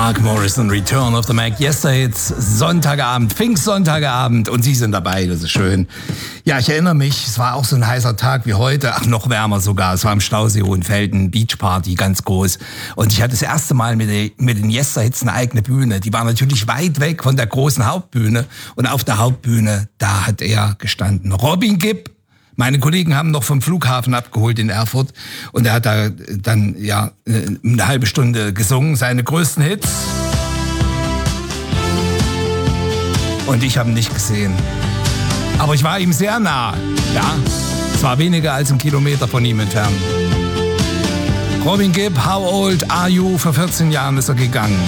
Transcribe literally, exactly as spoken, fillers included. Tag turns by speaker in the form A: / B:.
A: Mark Morrison, Return of the Mac, Yesterhits, Sonntagabend, Pfingstsonntagabend und Sie sind dabei, das ist schön. Ja, ich erinnere mich, es war auch so ein heißer Tag wie heute, ach noch wärmer sogar, es war am Stausee Hohenfelden, Beachparty, ganz groß. Und ich hatte das erste Mal mit, den, mit den Yesterhits eine eigene Bühne, die war natürlich weit weg von der großen Hauptbühne und auf der Hauptbühne, da hat er gestanden. Robin Gibb. Meine Kollegen haben noch vom Flughafen abgeholt in Erfurt und er hat da dann ja eine halbe Stunde gesungen, seine größten Hits. Und ich habe ihn nicht gesehen. Aber ich war ihm sehr nah. Ja, es war weniger als ein Kilometer von ihm entfernt. Robin Gibb, How Old Are You? Vor vierzehn Jahren ist er gegangen.